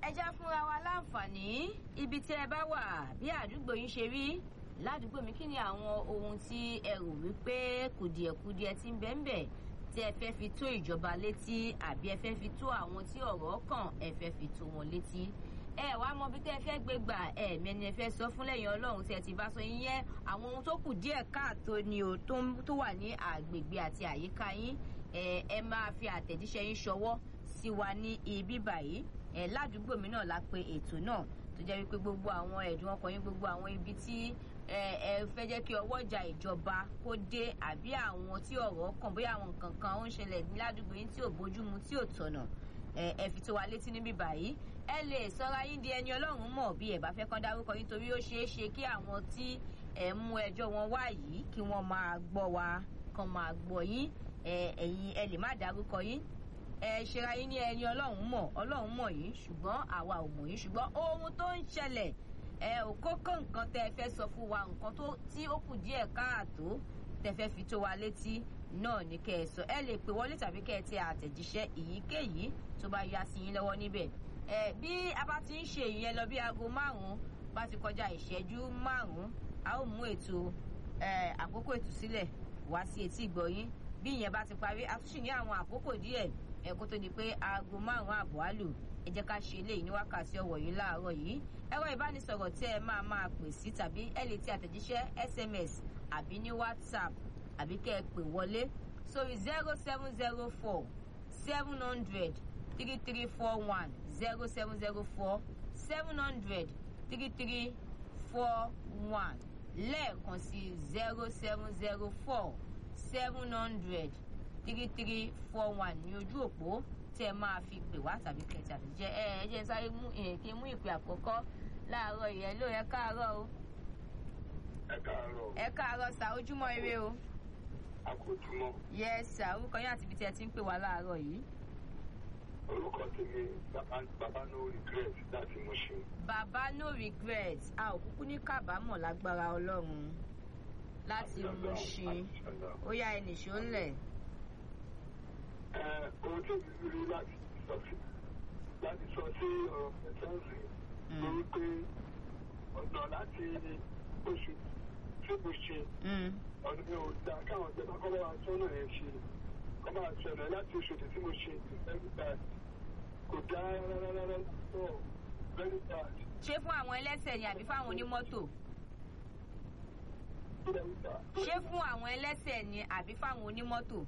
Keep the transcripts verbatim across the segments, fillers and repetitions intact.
ẹ já fúnra wa láǹfààní ibi tí ẹ bá wà bí àdúgbò yín ṣe rí ládùúgbò mi, kí ni àwọn ohun tí ẹ rò wípé kùdìẹ̀kudiẹ tí ń bẹ ń bẹ tí ẹ fẹ́ fi tó ìjọba létí àbí ẹ fẹ́ fi tó àwọn tí ọ̀rọ̀ kàn ẹ fẹ́ fi tó wọn létí. ẹ wá mọ bí tẹ́ ẹ fẹ́ gbé gbà ẹ mẹ́ni ẹ fẹ́ sọ fún lẹ́yìn Ọlọ́run tí ẹ ti bá sọ yín yẹn àwọn ohun tó kù díẹ̀ káàtó ni o tó wà ní àgbègbè àti àyíká yín ẹ ẹ máa fi àtẹ̀jíṣẹ́ yín ṣọwọ́ sí wa ní ibi báyìí ẹ ládùúgbò mi náà la pè ètò náà tó jẹ́ wípé gbogbo àwọn ẹ̀dùn ọkàn yín gbogbo àwọn ibi tí ẹ ẹ fẹ́ jẹ́ kí ọwọ́ ìjà ìjọba kó dé àbí àwọn tí ọ̀rọ̀ kàn bóyá àwọn nǹkan kan ó ń ṣẹlẹ̀ ní ládùúgbò yín tí ò bójúmu tí ò tọ̀nà ẹ ẹ fi tó wa létí níbí báyìí ẹ lè sọra yín di ẹni Ọlọ́run mọ̀ bí ẹ bá fẹ́ kán dárúkọ yín torí ó ṣeé ṣe kí àwọn tí ẹ mú ẹjọ́ wọn wá yìí kí wọ́n máa gbọ́ wa kán máa gbọ́ yín ẹ ẹ̀yin ẹ lè má dárúkọ yín ẹ ṣera yín ní ẹni Ọlọ́run mọ̀ Ọlọ́run mọ̀ yín ṣùgbọ́n àwa ò mọ̀ yín ṣùgbọ́n ohun tó ń ṣẹlẹ̀ ẹ ò kókó nǹkan tẹ́ ẹ fẹ́ sọ fún wa nǹkan tó tí ó kù díẹ̀ káàtó tẹ́ fẹ́ fi tó wa létí náà ní kẹ́ ẹ sọ ẹ lè pè wọlé tàbí kẹ́ ẹ tẹ àtẹ̀jíṣẹ́ èyíkéyìí tó bá yá sí yín lọ́wọ́ níbẹ̀ ẹ bí a bá ti ń ṣe ìyẹn lọ bí aago márùn-ún bá ti kọjá ìṣẹ́jú márùn-ún a ó mú ètò ẹ àkókò ètò sílẹ̀ wá sí etí ìgbọ̀yín bí ìyẹn bá ti parí a tún sì ní àwọn àkókò díẹ̀ ẹ kó tó di pé aago márùn-ún àbọ̀ á lù ẹ jẹ́ ká ṣe eléyìí ní wákàtí ọ̀wọ̀ yìí láàárọ̀ yìí ẹ̀rọ ìbánisọ̀rọ̀ tí ẹ máa máa pè sí tàbí ẹ lè ti àtẹ̀jíṣẹ́ S M S àbí ní WhatsApp àbí kẹ́ ẹ pè wọlé sórí zero seven zero four seven hundred three three four one zero seven zero four seven hundred three three four one lẹ́ẹ̀kan sí zero seven zero four seven hundred three three four one ní ojú òpó tí ẹ máa fi pè wá tàbí kẹtì àtẹ̀jẹ́ ẹ ẹ jẹ́ sáré mú kí n mú ìpè àkọ́kọ́ láàárọ̀ ìyẹn ló ẹ káàárọ̀ o. ẹ káàárọ̀. ẹ káàárọ̀ sà ojúmọ́ ire o. a kò túmọ̀. yes sà orúkọ yín àti ibi tí ẹ ti ń pè wá láàárọ̀ yìí. orúkọ tèmi bàbá no regret láti Mushin. bàbá no regret a ò kúkú ní kábàámọ̀ lágbára Ọlọ́run láti Mushin ó yá ẹnì ṣó ń lẹ̀. ohun tí mi rí láti sọ sí láti sọ sí ọ̀rọ̀ pẹ̀tẹ́ǹsì lórí pé ọ̀nà láti oṣù tí mo ṣe ọ̀nà mi ò dá káwọn ìjọba kọ́ bá wa tọ́nà ẹ̀ ṣe kọ́ bá ṣẹlẹ̀ láti oṣù tí mo ṣe very bad kò dá rárá tó very bad. ṣé fún àwọn ẹlẹ́sẹ̀ ni àbí fáwọn onímọ́tò? ṣé fún àwọn ẹlẹ́sẹ̀ ni àbí fáwọn onímọ́tò?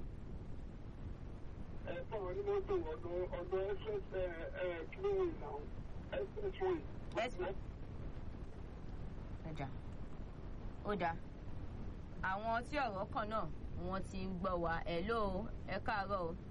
ẹ fún àwọn onímọ́tò ọ̀nà ọ̀nà express clearing now expressway. ọjà ó dáa àwọn tí ọ̀rọ̀ kan náà wọ́n ti ń gbọ́ wa ẹ̀ ló ẹ káàárọ̀ o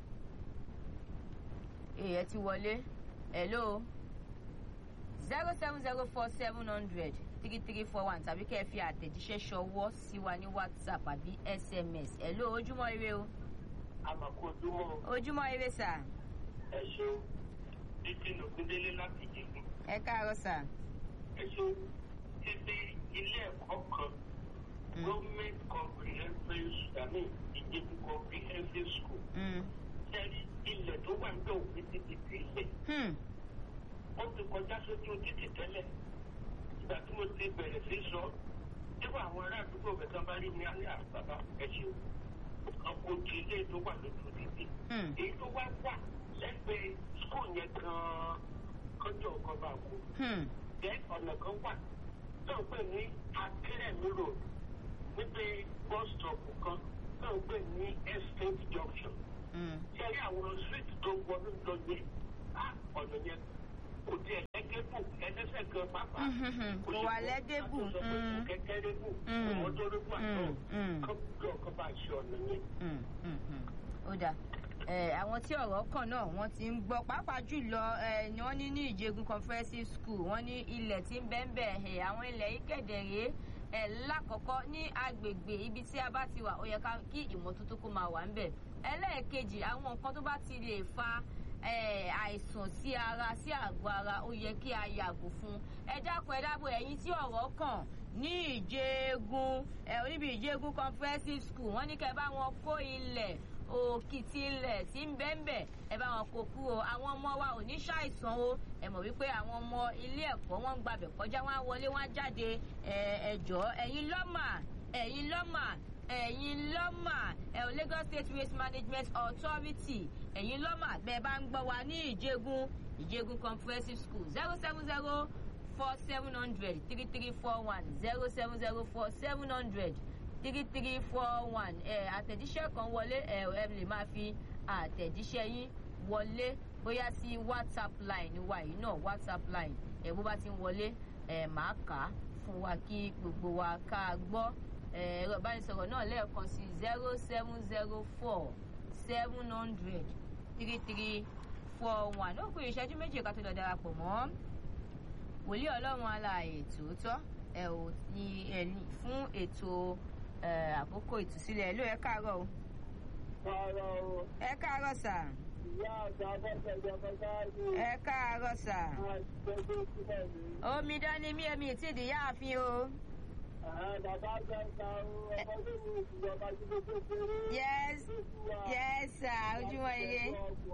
èèyàn ti wọlé ẹ̀ ló zero seven zero four seven hundred three three four one tàbí kẹ́ ẹ fi àtẹ̀jíṣẹ́ ṣọwọ́ sí wa ní WhatsApp àbí S M S ẹ̀ ló ojúmọ́ ire o. àmàkù ojúmọ́. ojúmọ́ ire sà. ẹ ṣeun títí lògúndélé láti jẹ̀bú. ẹ káàárọ̀ sà. ẹ ṣeun títí ilé ẹ̀kọ́ kan government comprehensive àmì ìjẹ̀bú comprehensive school. ṣẹ́rí ilẹ̀ tó wà ní òfin títí ti ilẹ̀. ó ti kọjá sójú títì tẹ́lẹ̀ ìgbà tí mo ti bẹ̀rẹ̀ sí sọ nígbà àwọn ará àdúgbò kẹta bá rí mi á ní àbàbà ẹ ṣeun ọkọ̀ ojú ilé tó wà lójú títì. èyí tó wá wà lẹ́gbẹ̀ẹ́ skul yẹn gan-an kọjọ ọkọ̀ bá kú. jẹ́ ọ̀nà kan wà tó ń pè ní Akérèmí road níbi bus stop kan tó ń pè ní estate junction. ṣé rí àwọn street tó wọnú lọ yẹn ọ̀nà yẹn kò tí ẹ lẹ́gẹ́bù ẹlẹ́sẹ̀ kan pàápàá. kò wà lẹ́gẹ́bù. kẹ́kẹ́rẹ́bù ọmọdọ́rẹ́bù àtọ̀ kọ́kọ́ ọkọ̀ bá ṣe ọ̀nà yẹn. ó dáa àwọn tí ọ̀rọ̀ kàn náà wọ́n ti ń gbọ́ pàápàá jùlọ ni wọ́n ní ní Ìjẹ̀gùn comprehensive school wọ́n ní ilẹ̀ tí ń bẹ́ẹ̀ bẹ́ẹ̀ àwọn ilẹ̀ yìí kẹ̀dẹ̀rẹ́ ẹ̀ lákọ̀ọ́kọ́ ní agbègbè ibi tí a bá ti wà ó yẹ kí ìmọ́tótó kó máa wà ń bẹ̀. ẹlẹ́ẹ̀kejì àwọn nǹkan tó bá ti lè fa àìsàn sí ara sí àgọ́ ara ó yẹ kí a yàgò fún. ẹ dákun ẹ dábò ẹ̀yin tí ọ̀rọ̀ kàn ní Ìjẹ̀gùn ẹ oníbi Ìjẹ̀gùn comprehensive school wọ́n ní kẹ́ bá wọn kó ilẹ̀ òkìtì ilẹ̀ tí ń bẹ́ńbẹ̀ ẹ bá wọn kó kúrò àwọn ọmọ wa ò ní ṣàìsàn o ẹ mọ̀ wípé àwọn ọmọ ilé ẹ̀kọ́ wọ́n ń gbàbẹ̀ kọjá wọ́n á wọlé wọ́n á jáde ẹ̀jọ́ ẹ̀yin lọ́mà ẹ̀yin lọ́mà ẹ̀yin lọ́mà ẹ̀ Lagos State Waste Management Authority ẹ̀yin lọ́mà bẹ́ẹ̀ bá ń gbọ́ wa ní Ìjẹ̀gùn Ìjẹ̀gùn Comprehensive School zero seven zero four seven hundred three three four one zero seven zero four seven hundred three three four one ẹ̀ àtẹ̀jíṣẹ́ kan wọlé ẹ̀ ẹ̀ lè máa fi àtẹ̀jíṣẹ́ yín wọlé bóyá sí WhatsApp line wa yìí náà WhatsApp line ẹ̀ bó bá ti ń wọlé ẹ̀ máa kà á fún wa kí gbogbo wa ká gbọ́ ẹ̀rọ ìbánisọ̀rọ̀ náà lẹ́ẹ̀kan sí zero seven zero four seven hundred three three four one ó kù ìṣẹ́jú méjì ká tó lọ darapọ̀ mọ́ wòlíì ọlọ́run alààyè tòótọ́ ẹ̀ ò ní ẹ̀ fún ètò àkókò ìtúsílẹ̀ ló ẹ káàárọ̀ o. ẹ káàárọ̀ sà. ẹ káàárọ̀ sà. omidan ni mí èmi ì tí ì dìyà àfin o. Yes, yes, sir. Ojúmọ́ ire.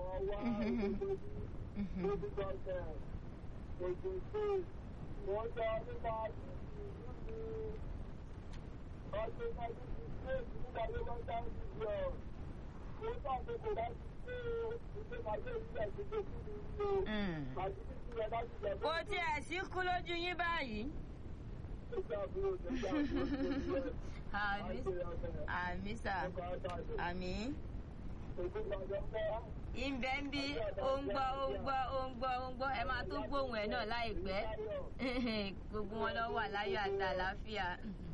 Kò tí ẹ̀ sí kú lójú yín báyìí. Àmì sà àmì ìbẹ̀ ń bí ó ń gbọ́ ó ń gbọ́ ó ń gbọ́ ó ń gbọ́ ẹ máa tó gbóhùn ẹ̀ náà láìpẹ́ gbogbo wọn lọ wà láyọ̀ àti àlàáfíà.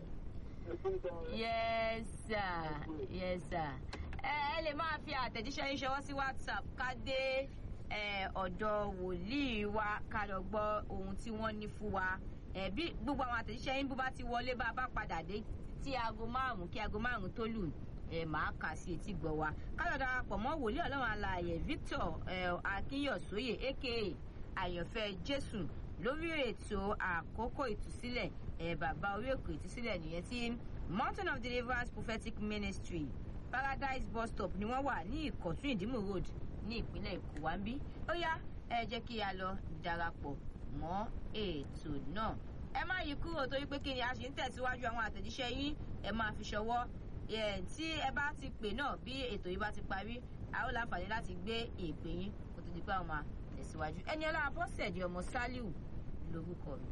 Yes sir yes sir ẹ lè máa fi àtẹ̀jíṣẹ́ yín ṣọwọ́ sí WhatsApp ká dé ọ̀dọ̀ wòlíì wa ká lọ gbọ́ ohun tí wọ́n ní fún wa. Ẹ̀bí gbogbo àwọn àtẹ̀jíṣẹ́ yín bó bá ti wọlé bá a bá padà dé tí aago márùn-ún kí aago márùn-ún tó lù ẹ̀ máa kà sí etí gbọ́ wa. káyọ̀ darapọ̀ mọ́ wòlíì ọlọ́run alààyè Victor Akínyọ̀sóyè aka àyànfẹ́ Jésù lórí ètò àkókò ìtúsílẹ̀ ẹ̀ bàbá orí èkó ìtúsílẹ̀ nìyẹn tí Mountain of Deliverance Prophetic Ministry Paradise Bus Stop ni wọ́n wà ní Ìkọ̀tún Ìdímù Road ní ìpínlẹ̀ Èkó wa ń bí. ó yá ẹ jẹ́ kí a lọ darapọ̀ mọ́ ètò náà. ẹ má yí kúrò torí pé kí ni a ṣe ń tẹ̀síwájú àwọn àtẹ̀jíṣẹ́ yín ẹ máa fi ṣọwọ́ tí ẹ bá ti pè náà bí ètò yìí bá ti parí a ó láǹfààní láti gbé ìpè yín kó tó di pé àwọn máa tẹ̀síwájú. Ẹniọlá Abọ́sẹ̀dé ọmọ Sálíù lórúkọ mi.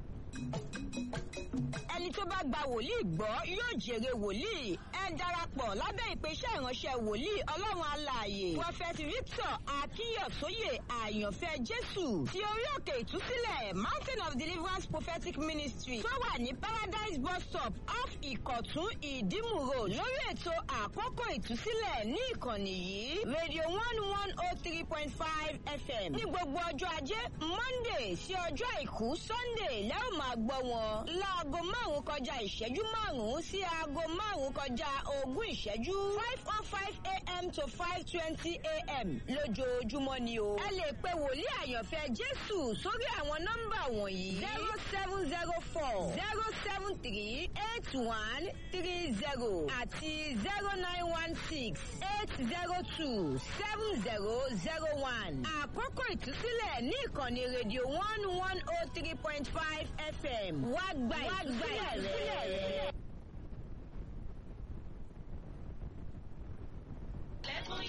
ẹni tó bá gba wòlíì gbọ́ yóò jèrè wòlíì. ẹ darapọ̀ lábẹ́ ìpèsè ìránṣẹ́ wòlíì ọlọ́run alààyè Prophet Victor Akínyọ̀sóyè àyànfẹ́ Jésù ti orí òkè ìtúsílẹ̀ Mountain of Deliverance Prophetic Ministry tó wà ní Paradise Bus Stop off Ìkọ̀tún Ìdímù Road lórí ètò àkókò ìtúsílẹ̀ ní ìkànnì yìí Radio one one oh three point five F M ní gbogbo ọjọ́ ajé Monday sí ọjọ́ àìkú Sunday lẹ́wọ̀n máa gbọ́ wọn láago márùn-ún kọjá ìṣẹ́jú márùn-ún sí aago márùn-ún kọjá ogún ìṣẹ́jú five oh five a.m. to five twenty a.m. lójoojúmọ́ ni o. ẹ lè pe wòlíì àyànfẹ́ Jésù sórí àwọn nọ́mbà wọ̀nyí zero seven zero four zero seven three eight one three zero àti zero nine one six eight zero two seven zero zero one. àkókò ìtúsílẹ̀ ní ìkànnì rédíò one one oh three point five F M wá gba ìtúsílẹ̀ rẹ̀.